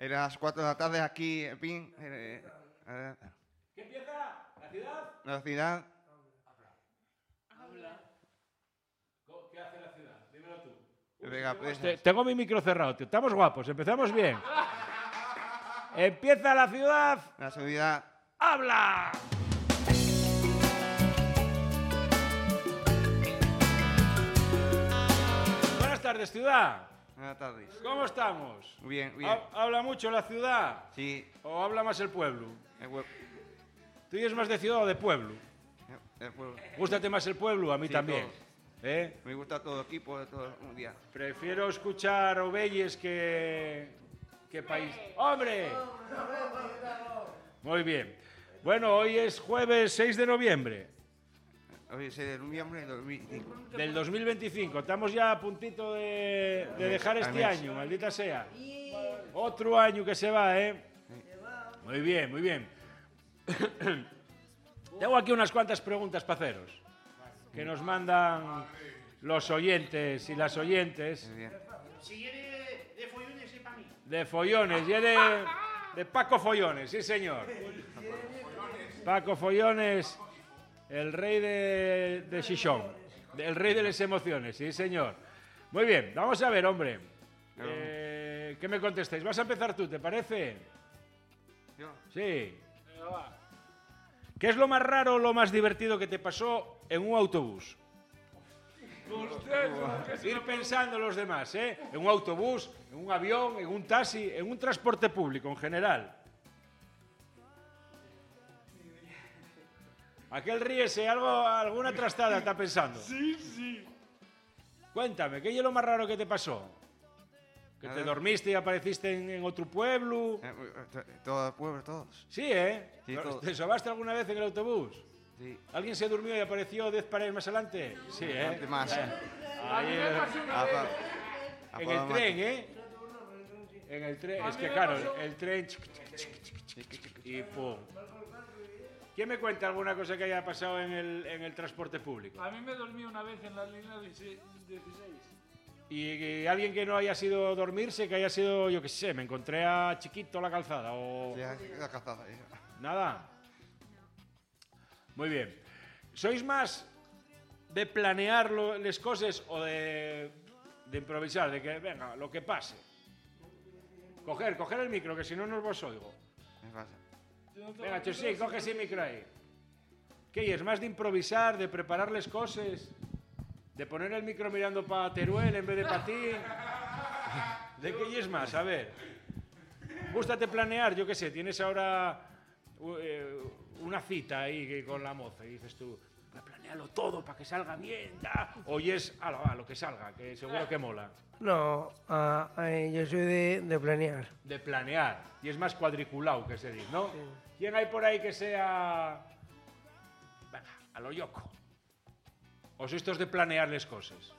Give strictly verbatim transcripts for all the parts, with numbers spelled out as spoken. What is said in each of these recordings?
Era las cuatro de la tarde aquí, en fin. Eh, eh, ¿Qué empieza? ¿La ciudad? la ciudad. Habla. ¿Qué hace la ciudad? Dímelo tú. Venga, pues, Te- tengo mi micro cerrado, tío. Estamos guapos, empezamos bien. Empieza la ciudad. la ciudad. ¡Habla! Buenas tardes, ciudad. Buenas tardes. ¿Cómo estamos? Muy bien, bien. Ha- ¿Habla mucho la ciudad? Sí. ¿O habla más el pueblo? El pueblo. ¿Tú eres más de ciudad o de pueblo? El pueblo. ¿Gústate más el pueblo? A mí Sí, también. todos. ¿Eh? Me gusta todo equipo, de todo un día. Prefiero escuchar Ovelles que... que país. ¡Hombre! Muy bien. Bueno, hoy es jueves seis de noviembre Hoy es el noviembre de dos mil cinco. del dos mil veinticinco. Estamos ya a puntito de, de dejar este mes. año, maldita sea. Otro año que se va, ¿eh? Muy bien, muy bien. Tengo aquí unas cuantas preguntas para haceros que nos mandan los oyentes y las oyentes. Muy bien. Si quiere de follones es para mí. De follones, y de, de Paco Follones, sí señor. Paco Follones, el rey de, de Xixón, el rey de las emociones, sí señor. Muy bien, vamos a ver, hombre. Eh, ¿Qué me contestáis? Vas a empezar tú, ¿te parece? Yo. Sí. ¿Qué es lo más raro o lo más divertido que te pasó en un autobús? Ir pensando los demás, ¿eh? En un autobús, en un avión, en un taxi, en un transporte público en general. Aquel ríese, algo, alguna trastada está pensando. Sí, sí. Cuéntame, ¿qué es lo más raro que te pasó? ¿Que te dormiste y apareciste en, en otro pueblo? Eh, eh, Todo el pueblo, todos. Sí, ¿eh? Sí, todo. ¿Te sobaste alguna vez en el autobús? Sí. ¿Alguien se durmió y apareció diez paredes más adelante? Sí, ¿eh? Bastante más. Ahí, eh, Ah, pa- en ah, el pa- tren, ¿eh? En el tren, es que claro, el, el tren... chic, chic, chic, chic, chic, y pum. ¿Quién me cuenta alguna cosa que haya pasado en el, en el transporte público? A mí me dormí una vez en la línea dieciséis. Y, y alguien que no haya sido dormirse, que haya sido, yo qué sé, me encontré a Chiquito la calzada o... Sí, la calzada, eh. Nada. Muy bien. ¿Sois más de planear lo- las cosas o de, de improvisar? De que, venga, lo que pase. Coger, coger el micro, que si no, no os oigo. Me pasa. Venga, Chusí, coge ese micro ahí. ¿Qué es? ¿Más de improvisar, de preparar las cosas? ¿De poner el micro mirando para Teruel en vez de para ti? ¿De qué es más? A ver. Gústate planear, yo qué sé, tienes ahora uh, eh, una cita ahí que- con la moza y dices tú, planealo todo para que salga bien, ya. Oyes, a lo, a lo que salga, que seguro que mola. No, ah, eh, yo soy de, de planear. De planear. Y es más cuadriculado que se dice, ¿no? ¿Quién hay por ahí que sea... Venga, a lo yoco? ¿O sois estos de planear las cosas?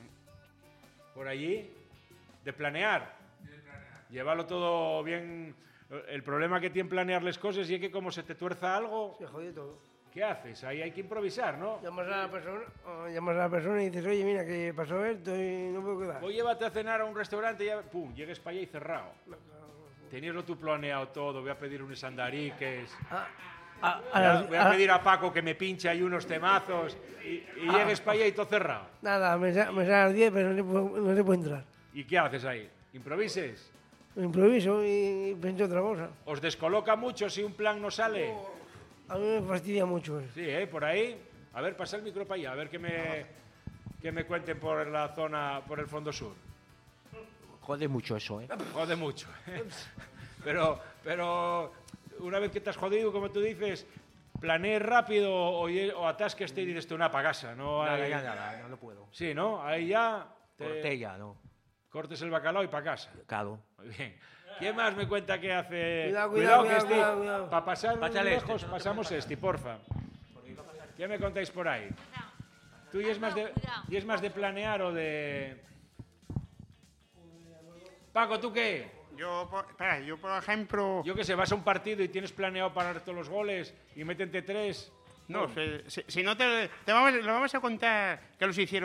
¿Por allí? ¿De planear? Llevarlo todo bien... El problema que tiene planear las cosas es que como se te tuerza algo, Se jodió todo. ¿qué haces? Ahí hay que improvisar, ¿no? Llamas a la persona, o llamas a la persona y dices, oye, mira, que pasó esto y no puedo quedar. O llévate a cenar a un restaurante y ya, pum, llegues para allá y cerrado. Teníaslo tú planeado todo, voy a pedir unos andariques... Ah, a, a Voy a, las- voy a a- pedir a Paco que me pinche ahí unos temazos y, y llegues para allá y todo cerrado. Nada, me, sa- me sale a las diez, pero no se, puede, no se puede entrar. ¿Y qué haces ahí? ¿Improvises? Improviso y, y pienso otra cosa. ¿Os descoloca mucho si un plan no sale? A mí me fastidia mucho eso. Sí, ¿eh? Por ahí. A ver, pasa el micro para allá, a ver que me, que me cuenten por la zona, por el fondo sur. Jode mucho eso, ¿eh? Jode mucho. ¿eh? Pero, pero una vez que te has jodido, como tú dices, planees rápido o, lle- o atasques y dices tú una pagasa, ¿no? Nada, Hay- nada, nada, no, no puedo. Sí, ¿no? Ahí ya te Cortella, no. cortes el bacalao y para casa. Claro. Muy bien. ¿Quién más me cuenta que hace...? Cuidado, cuidado, que cuidado, este, cuidado, cuidado. para pasar Pásale este, lejos, pasamos este, porfa. ¿Qué me contáis por ahí? ¿Tú y es más de, y es más de planear o de...? Paco, ¿tú qué? Yo, por, espera, yo por ejemplo... Yo qué sé, vas a un partido y tienes planeado parar todos los goles y métete tres. no, si, si- si no te, te vamos, lo vamos a contar que los hicieron